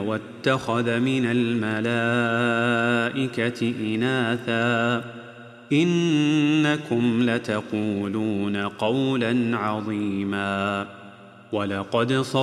واتخذ من الملائكة إناثا إنكم لتقولون قولا عظيما ولقد